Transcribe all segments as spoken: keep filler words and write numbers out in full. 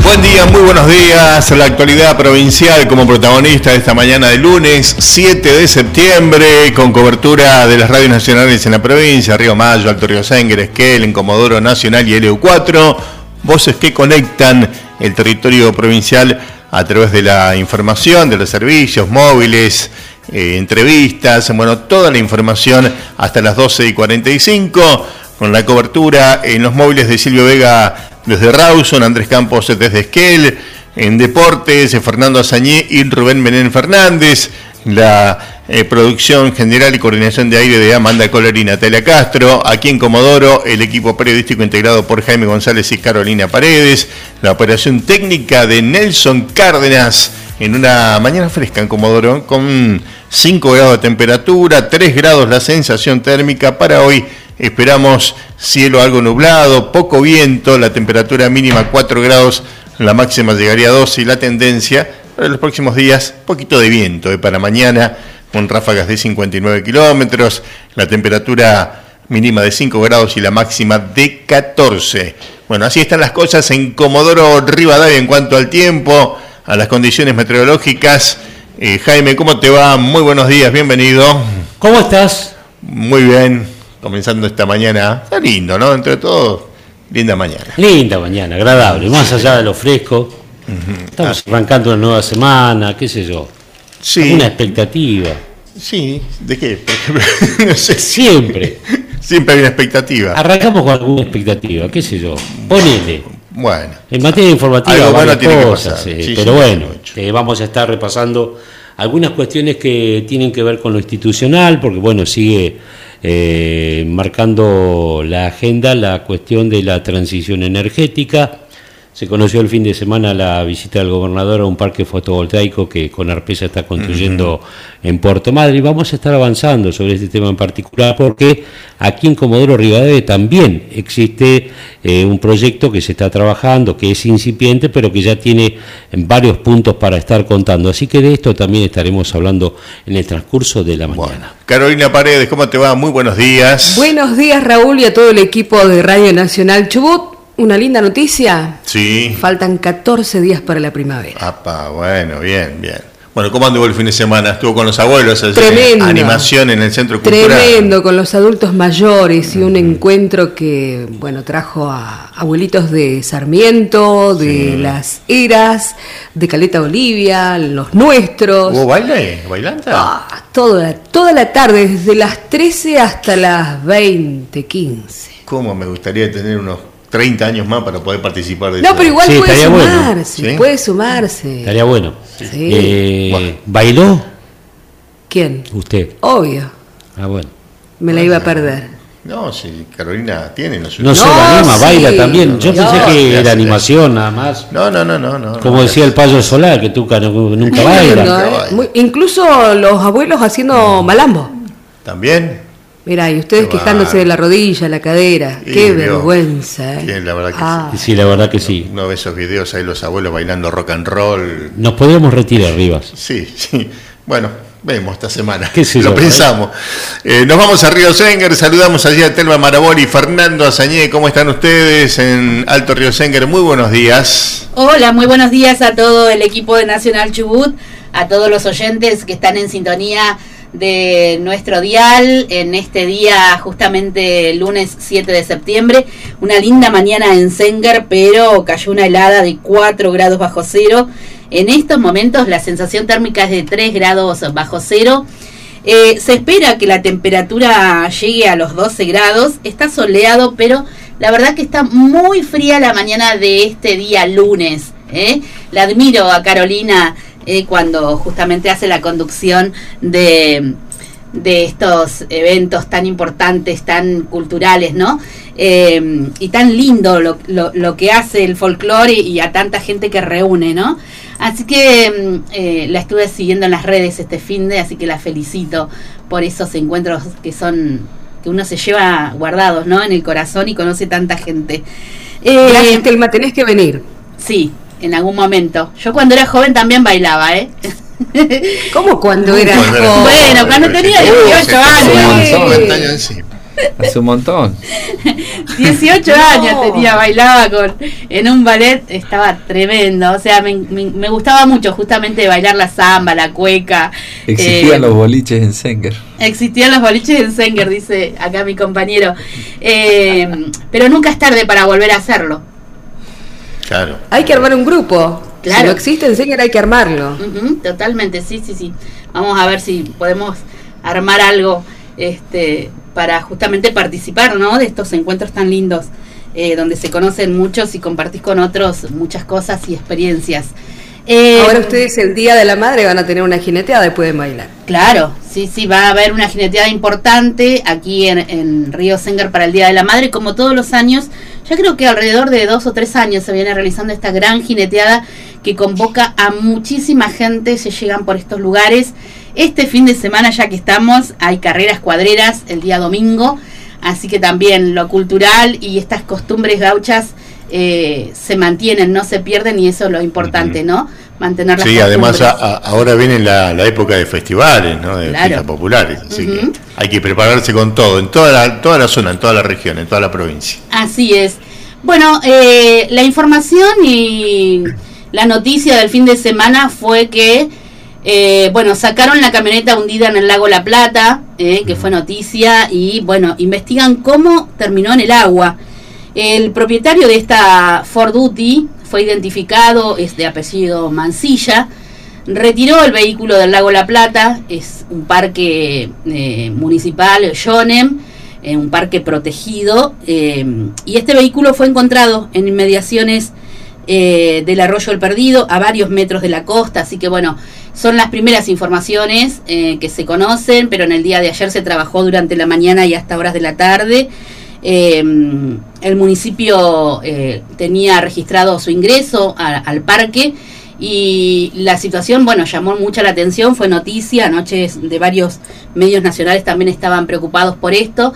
Buen día, muy buenos días. La actualidad provincial como protagonista de esta mañana de lunes siete de septiembre, con cobertura de las radios nacionales en la provincia, Río Mayo, Alto Río Senguer, Esquel, en Comodoro Nacional y L U cuatro. Voces que conectan el territorio provincial a través de la información, de los servicios móviles, eh, entrevistas, bueno, toda la información hasta las doce y cuarenta y cinco, con la cobertura en los móviles de Silvio Vega desde Rawson, Andrés Campos desde Esquel, en Deportes, Fernando Azañé y Rubén Menem Fernández, la eh, producción general y coordinación de aire de Amanda Coller y Natalia Castro, aquí en Comodoro el equipo periodístico integrado por Jaime González y Carolina Paredes, la operación técnica de Nelson Cárdenas, en una mañana fresca en Comodoro, con cinco grados de temperatura, tres grados la sensación térmica. Para hoy esperamos cielo algo nublado, poco viento, la temperatura mínima cuatro grados, la máxima llegaría a doce y la tendencia para los próximos días, poquito de viento, ¿eh? Para mañana con ráfagas de cincuenta y nueve kilómetros, la temperatura mínima de cinco grados y la máxima de catorce. Bueno, así están las cosas en Comodoro Rivadavia en cuanto al tiempo, a las condiciones meteorológicas. Eh, Jaime, ¿cómo te va? Muy buenos días, bienvenido. ¿Cómo estás? Muy bien, comenzando esta mañana. Está lindo, ¿no? Entre todo, linda mañana. Linda mañana, agradable, más allá de lo fresco. Uh-huh. Estamos ah. arrancando una nueva semana, qué sé yo. Sí. Una expectativa. Sí, ¿de qué? No sé. Siempre. Siempre hay una expectativa. Arrancamos con alguna expectativa, qué sé yo. Ponele. Bueno. En materia informativa, varias cosas, eh, sí, pero sí, bueno, eh, vamos a estar repasando algunas cuestiones que tienen que ver con lo institucional, porque bueno, sigue eh, marcando la agenda la cuestión de la transición energética. Se conoció el fin de semana la visita del gobernador a un parque fotovoltaico que Conarpesa está construyendo uh-huh. en Puerto Madre, y vamos a estar avanzando sobre este tema en particular porque aquí en Comodoro Rivadavia también existe eh, un proyecto que se está trabajando, que es incipiente, pero que ya tiene varios puntos para estar contando. Así que de esto también estaremos hablando en el transcurso de la mañana. Bueno. Carolina Paredes, ¿cómo te va? Muy buenos días. Buenos días, Raúl, y a todo el equipo de Radio Nacional Chubut. Una linda noticia. Sí. Faltan catorce días para la primavera. Apa, bueno, bien, bien. Bueno, ¿cómo anduvo el fin de semana? ¿Estuvo con los abuelos? Tremendo. Animación en el Centro Cultural. Tremendo, con los adultos mayores y un mm. encuentro que, bueno, trajo a abuelitos de Sarmiento, de sí. Las Heras, de Caleta Olivia, los nuestros. ¿Hubo baile? ¿Bailanta? Ah, toda, toda la tarde, desde las trece hasta las veinte, quince. ¿Cómo me gustaría tener unos treinta años más para poder participar de no, eso? No, pero igual sí, puede sumarse, bueno. ¿Sí? puede sumarse. Estaría bueno. Sí. Eh, bueno. ¿Bailó? ¿Quién? Usted. Obvio. Ah, bueno. Me la iba a perder. No, si Carolina tiene no, no solo no, anima, sí. baila también. Yo no, pensé no, que era animación nada más. No, no, no, no. no Como no, decía el Payo Solar, que tú nunca baila. No, eh. Muy, incluso los abuelos haciendo malambo. ¿También? Mirá, y ustedes Qué quejándose va. de la rodilla, la cadera. Sí, qué Dios. vergüenza. ¿eh? Sí, la verdad que ah. sí. Sí, la verdad que sí. Uno ve esos videos ahí, los abuelos bailando rock and roll. Nos podríamos retirar, Rivas. Sí, sí. Bueno, vemos esta semana. ¿Qué sé Lo yo, pensamos. Eh, nos vamos a Río Senguer, saludamos allí a Telma Maraboli y Fernando Azañé. ¿Cómo están ustedes en Alto Río Senguer? Muy buenos días. Hola, muy buenos días a todo el equipo de Nacional Chubut, a todos los oyentes que están en sintonía de nuestro dial en este día, justamente lunes siete de septiembre. Una linda mañana en Senguer, pero cayó una helada de cuatro grados bajo cero. En estos momentos la sensación térmica es de tres grados bajo cero. Eh, se espera que la temperatura llegue a los doce grados. Está soleado, pero la verdad que está muy fría la mañana de este día lunes. ¿eh? La admiro a Carolina Eh, cuando justamente hace la conducción de, de estos eventos tan importantes, tan culturales, ¿no? Eh, y tan lindo lo, lo, lo que hace el folclore y, y a tanta gente que reúne, ¿no? Así que eh, la estuve siguiendo en las redes este finde, así que la felicito por esos encuentros que son que uno se lleva guardados, ¿no? En el corazón y conoce tanta gente. Eh, Gracias, Telma, tenés que venir. Sí. En algún momento. Yo cuando era joven también bailaba, ¿eh? ¿Cómo cuando era cuando joven? Bueno, cuando tenía dieciocho años. cincuenta años, sí. Hace un montón. dieciocho No. años tenía, bailaba con en un ballet, estaba tremendo. O sea, me, me, me gustaba mucho justamente bailar la samba, la cueca. Existían eh, los boliches en Senger. Existían los boliches en Senger, dice acá mi compañero. Eh, pero nunca es tarde para volver a hacerlo. Claro. Hay que armar un grupo. Claro. Si no existe en Senger hay que armarlo. Ujú, totalmente, sí, sí, sí. Vamos a ver si podemos armar algo este para justamente participar, ¿no? De estos encuentros tan lindos, eh, donde se conocen muchos y compartís con otros muchas cosas y experiencias. Eh, Ahora ustedes el Día de la Madre van a tener una jineteada y pueden bailar. Claro, sí, sí, va a haber una jineteada importante aquí en, en Río Senger para el Día de la Madre, como todos los años. Ya creo que alrededor de dos o tres años se viene realizando esta gran jineteada que convoca a muchísima gente, se llegan por estos lugares. Este fin de semana, ya que estamos, hay carreras cuadreras el día domingo, así que también lo cultural y estas costumbres gauchas eh, se mantienen, no se pierden, y eso es lo importante, ¿no? Mantener las Sí, costumbres. además a, a, ahora viene la, la época de festivales, ¿no? De Claro. fiestas populares, así Ujú. que hay que prepararse con todo, en toda la, toda la zona, en toda la región, en toda la provincia. Así es. Bueno, eh, la información y la noticia del fin de semana fue que, eh, bueno, sacaron la camioneta hundida en el lago La Plata, eh, que fue noticia, y bueno, investigan cómo terminó en el agua. El propietario de esta Ford Duty fue identificado, es de apellido Mancilla, retiró el vehículo del lago La Plata, es un parque eh, municipal, Jonem, eh, un parque protegido, eh, y este vehículo fue encontrado en inmediaciones eh, del Arroyo El Perdido, a varios metros de la costa, así que bueno, son las primeras informaciones eh, que se conocen, pero en el día de ayer se trabajó durante la mañana y hasta horas de la tarde. Eh, el municipio eh, tenía registrado su ingreso a, al parque, y la situación, bueno, llamó mucha la atención, fue noticia, anoche de varios medios nacionales también estaban preocupados por esto,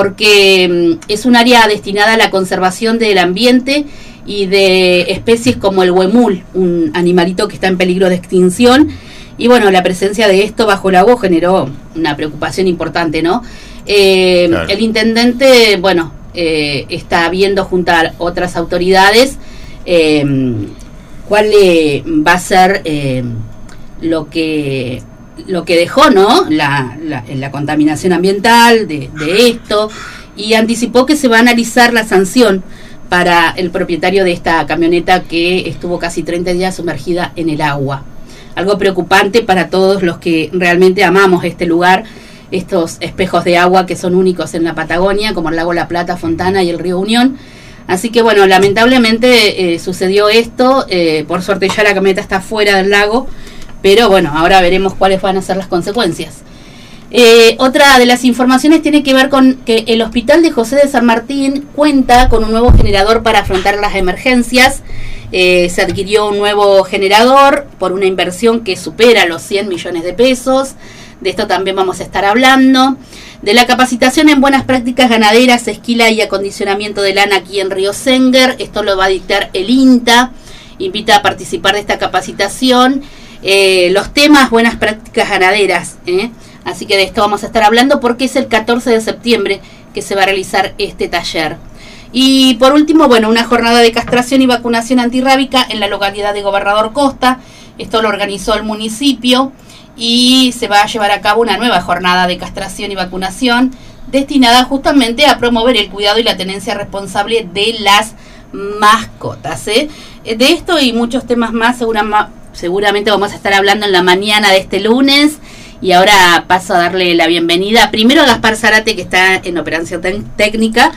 porque es un área destinada a la conservación del ambiente y de especies como el huemul, un animalito que está en peligro de extinción, y bueno, la presencia de esto bajo el agua generó una preocupación importante, ¿no? Eh, Claro. El intendente, bueno, eh, está viendo junto a otras autoridades eh, cuál eh, va a ser eh, lo que lo que dejó, ¿no? La, la, la contaminación ambiental de, de esto, y anticipó que se va a analizar la sanción para el propietario de esta camioneta que estuvo casi treinta días sumergida en el agua. Algo preocupante para todos los que realmente amamos este lugar, estos espejos de agua que son únicos en la Patagonia, como el lago La Plata, Fontana y el río Unión. Así que bueno, lamentablemente eh, sucedió esto, eh, por suerte ya la camioneta está fuera del lago, pero bueno, ahora veremos cuáles van a ser las consecuencias. Eh, otra de las informaciones tiene que ver con que el Hospital de José de San Martín cuenta con un nuevo generador para afrontar las emergencias. Eh, se adquirió un nuevo generador por una inversión que supera los cien millones de pesos. De esto también vamos a estar hablando. De la capacitación en buenas prácticas ganaderas, esquila y acondicionamiento de lana aquí en Río Senger. Esto lo va a dictar el INTA. Invita a participar de esta capacitación. Eh, los temas buenas prácticas ganaderas, ¿eh? Así que de esto vamos a estar hablando porque es el catorce de septiembre que se va a realizar este taller. Y por último, bueno, una jornada de castración y vacunación antirrábica en la localidad de Gobernador Costa. Esto lo organizó el municipio y se va a llevar a cabo una nueva jornada de castración y vacunación destinada justamente a promover el cuidado y la tenencia responsable de las mascotas, ¿eh? De esto y muchos temas más segura, seguramente vamos a estar hablando en la mañana de este lunes. Y ahora paso a darle la bienvenida primero a Gaspar Zárate, que está en operación técnica,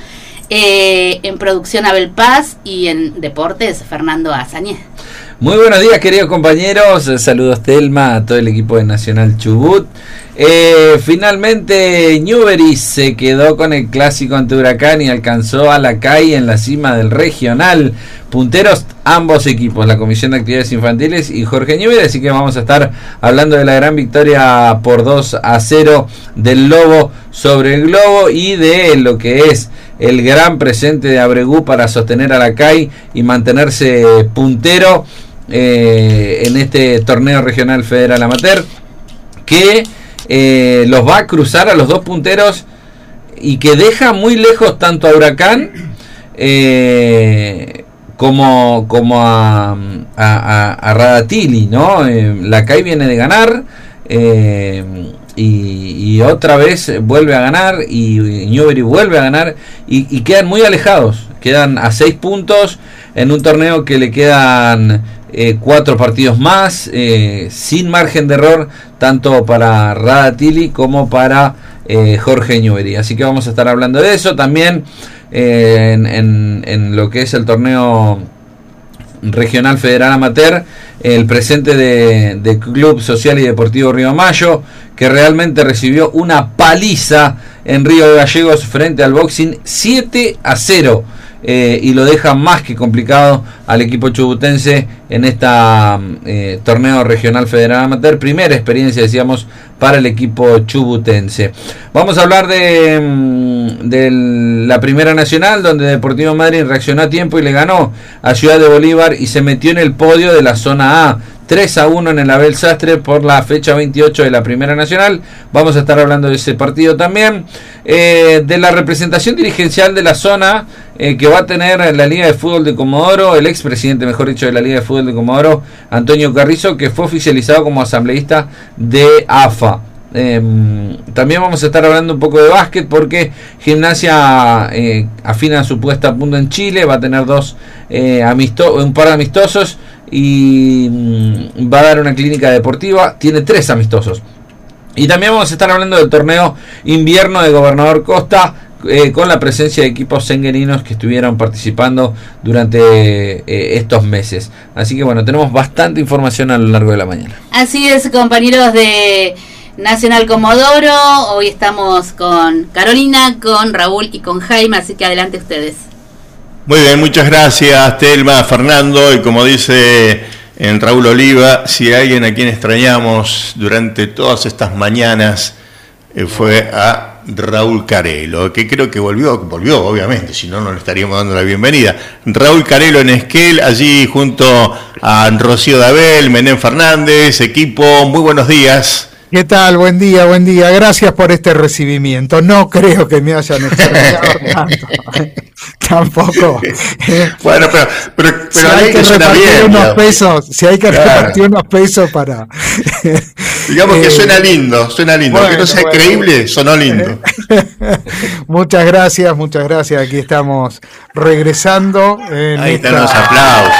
eh, en producción Abel Paz, y en deportes Fernando Azañez. Muy buenos días, queridos compañeros. Saludos, Telma, a todo el equipo de Nacional Chubut. Eh, finalmente Newbery se quedó con el clásico ante Huracán y alcanzó a la C A I en la cima del regional. Punteros ambos equipos, la Comisión de Actividades Infantiles y Jorge Newbery, así que vamos a estar hablando de la gran victoria por dos a cero del Lobo sobre el Globo y de lo que es el gran presente de Abregú para sostener a la C A I y mantenerse puntero eh, en este torneo regional federal amateur, que eh, los va a cruzar a los dos punteros y que deja muy lejos tanto a Huracán eh, como, como a, a, a, a Radatili, ¿no? Eh, la C A I viene de ganar eh, y, y otra vez vuelve a ganar y Newbery vuelve a ganar y, y quedan muy alejados, quedan a seis puntos en un torneo que le quedan eh, cuatro partidos más, eh, sin margen de error tanto para Radatili como para eh, Jorge Newbery. Así que vamos a estar hablando de eso también eh, en, en, en lo que es el torneo regional federal amateur, el presente de, de Club Social y Deportivo Río Mayo, que realmente recibió una paliza en Río de Gallegos frente al Boxing siete a cero. Eh, y lo deja más que complicado al equipo chubutense en esta eh, torneo regional federal amateur, primera experiencia, decíamos, para el equipo chubutense. Vamos a hablar de, de la Primera Nacional, donde Deportivo Madryn reaccionó a tiempo y le ganó a Ciudad de Bolívar y se metió en el podio de la zona A, tres a uno en el Abel Sastre por la fecha veintiocho de la Primera Nacional. Vamos a estar hablando de ese partido también, eh, de la representación dirigencial de la zona eh, que va a tener la Liga de Fútbol de Comodoro, el expresidente, mejor dicho, de la Liga de Fútbol de Comodoro, Antonio Carrizo, que fue oficializado como asambleísta de A F A. Eh, también vamos a estar hablando un poco de básquet, porque Gimnasia eh, afina su puesta a punto en Chile, va a tener dos eh, amisto- un par de amistosos y mm, va a dar una clínica deportiva, tiene tres amistosos. Y también vamos a estar hablando del torneo invierno de Gobernador Costa, eh, con la presencia de equipos senguerinos que estuvieron participando durante eh, estos meses. Así que bueno, tenemos bastante información a lo largo de la mañana. Así es, compañeros de Nacional Comodoro, hoy estamos con Carolina, con Raúl y con Jaime, así que adelante ustedes. Muy bien, muchas gracias, Telma, Fernando, y como dice en Raúl Oliva, si hay alguien a quien extrañamos durante todas estas mañanas eh, fue a Raúl Carelo, que creo que volvió, volvió obviamente, si no, no le estaríamos dando la bienvenida. Raúl Carelo en Esquel, allí junto a Rocío Dabel, Menem Fernández, equipo, muy buenos días. ¿Qué tal? Buen día, buen día. Gracias por este recibimiento. No creo que me hayan extrañado tanto. Tampoco. Bueno, pero, pero, pero si hay que repartir bien, unos digamos. pesos, si hay que claro. repartir unos pesos para... Digamos que eh, suena lindo, suena lindo. Bueno, que no sea bueno. creíble, sonó lindo. Muchas gracias, muchas gracias. Aquí estamos regresando. En Ahí esta... están los aplausos.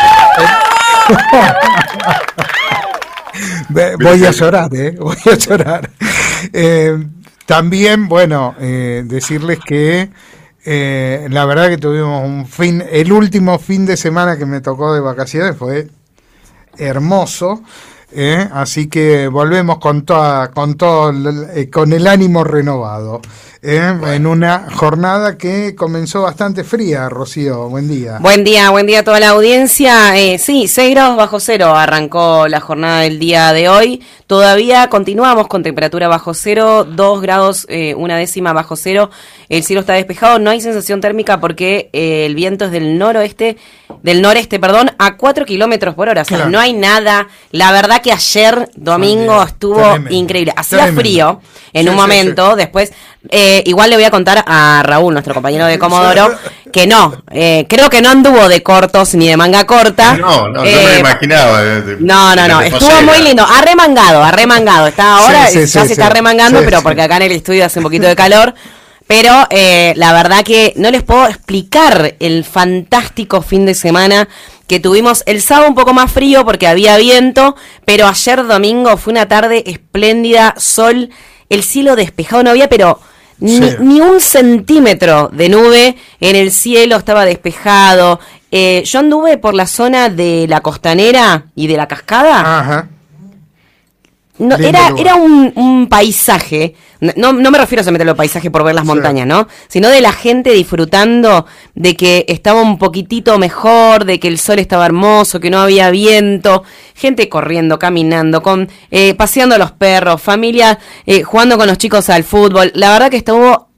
Voy a llorar, ¿eh? Voy a llorar. Eh, también, bueno, eh, decirles que eh, la verdad que tuvimos un fin, el último fin de semana que me tocó de vacaciones fue hermoso, eh, así que volvemos con toda, con todo, eh, con el ánimo renovado. Eh, bueno. En una jornada que comenzó bastante fría, Rocío, buen día. Buen día, buen día a toda la audiencia. Eh, sí, seis grados bajo cero arrancó la jornada del día de hoy. Todavía continuamos con temperatura bajo cero, dos grados, eh, una décima bajo cero. El cielo está despejado, no hay sensación térmica porque eh, el viento es del noroeste, del noreste, perdón, a cuatro kilómetros por hora. O sea, claro. no hay nada. La verdad que ayer, domingo, estuvo Tremendo. increíble. Hacía Tremendo. frío en sí, un momento, sí, sí. después... Eh, igual le voy a contar a Raúl, nuestro compañero de Comodoro, que no, eh, creo que no anduvo de cortos ni de manga corta. No, no, eh, no me lo imaginaba. De, de, no, no, no, estuvo posera. muy lindo, arremangado, arremangado. Está ahora, sí, sí, ya sí, se sí, está arremangando, sí, pero sí. porque acá en el estudio hace un poquito de calor. Pero eh, la verdad que no les puedo explicar el fantástico fin de semana que tuvimos. El sábado un poco más frío porque había viento, pero ayer domingo fue una tarde espléndida, sol, el cielo despejado, no había, pero... Ni, sí. ni un centímetro de nube en el cielo, estaba despejado. Eh, yo anduve por la zona de la costanera y de la cascada. Ajá. No, era, era un, un paisaje, no, no me refiero solamente a los paisajes por ver las montañas, sí. ¿no? Sino de la gente disfrutando de que estaba un poquitito mejor, de que el sol estaba hermoso, que no había viento, gente corriendo, caminando, con eh, paseando a los perros, familia eh, jugando con los chicos al fútbol. La verdad que estuvo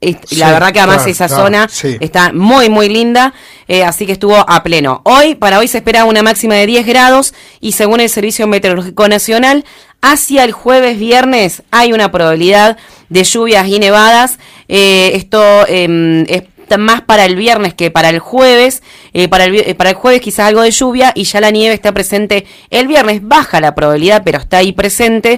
y sí, la verdad que además claro, esa claro, zona sí. está muy muy linda, eh, así que estuvo a pleno. Hoy, para hoy se espera una máxima de diez grados y según el Servicio Meteorológico Nacional, hacia el jueves viernes hay una probabilidad de lluvias y nevadas. Eh, esto eh, es más para el viernes que para el jueves. Eh, para, el, eh, para el jueves quizás algo de lluvia y ya la nieve está presente el viernes. Baja la probabilidad, pero está ahí presente.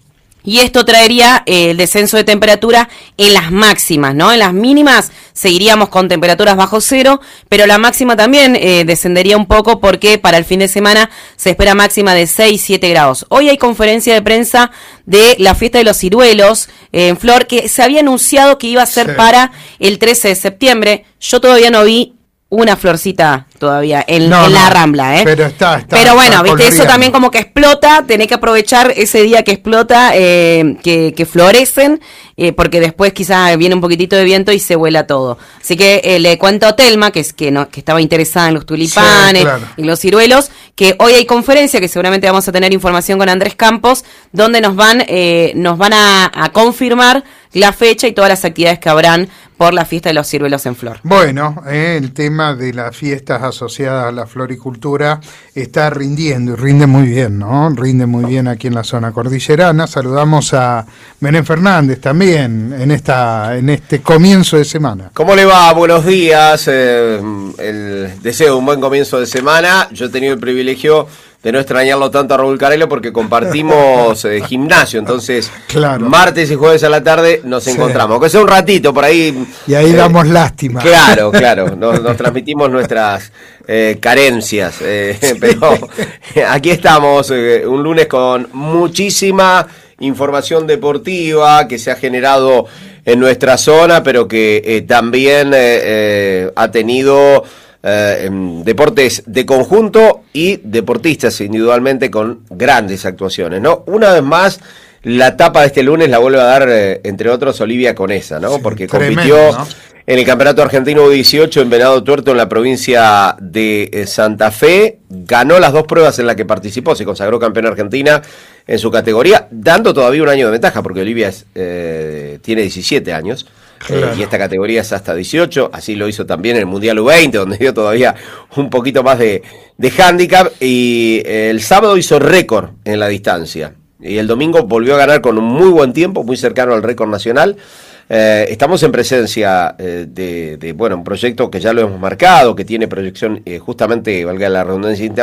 Y esto traería eh, el descenso de temperatura en las máximas, ¿no? En las mínimas seguiríamos con temperaturas bajo cero, pero la máxima también eh, descendería un poco porque para el fin de semana se espera máxima de seis, siete grados. Hoy hay conferencia de prensa de la fiesta de los ciruelos eh, en Flor, que se había anunciado que iba a ser sí. para el trece de septiembre. Yo todavía no vi una florcita todavía en, no, en no, la Rambla, ¿eh? Pero está, está Pero bueno, está viste, eso también como que explota, tenés que aprovechar ese día que explota, eh, que, que florecen, eh, porque después quizá viene un poquitito de viento y se vuela todo. Así que eh, le cuento a Telma, que es que no, que estaba interesada en los tulipanes, sí, claro. y los ciruelos, que hoy hay conferencia, que seguramente vamos a tener información con Andrés Campos, donde nos van, eh, nos van a, a confirmar la fecha y todas las actividades que habrán por la fiesta de los ciruelos en Flor. Bueno, eh, el tema de las fiestas asociadas a la floricultura está rindiendo y rinde muy bien, ¿no? Rinde muy bien aquí en la zona cordillerana. Saludamos a Belén Fernández también en esta en este comienzo de semana. ¿Cómo le va? Buenos días. Eh, el deseo de un buen comienzo de semana. Yo he tenido el privilegio de no extrañarlo tanto a Raúl Carello porque compartimos eh, gimnasio, entonces claro. martes y jueves a la tarde nos sí. encontramos, aunque sea un ratito por ahí. Y ahí eh, damos lástima. Claro, claro, nos, nos transmitimos nuestras eh, carencias, eh, sí. pero aquí estamos, eh, un lunes con muchísima información deportiva que se ha generado en nuestra zona, pero que eh, también eh, eh, ha tenido... Eh, deportes de conjunto y deportistas individualmente con grandes actuaciones, ¿no? Una vez más, la tapa de este lunes la vuelve a dar, eh, entre otros, Olivia Conesa, ¿no? Sí, porque tremendo, compitió ¿no? en el Campeonato Argentino U dieciocho en Venado Tuerto en la provincia de eh, Santa Fe, ganó las dos pruebas en las que participó, se consagró campeona argentina en su categoría, dando todavía un año de ventaja, porque Olivia es, eh, tiene diecisiete años. Claro. Eh, y esta categoría es hasta dieciocho, así lo hizo también en el Mundial U veinte, donde dio todavía un poquito más de, de hándicap, y eh, el sábado hizo récord en la distancia, y el domingo volvió a ganar con un muy buen tiempo, muy cercano al récord nacional. Eh, estamos en presencia eh, de, de, bueno, un proyecto que ya lo hemos marcado, que tiene proyección eh, justamente, valga la redundancia interna,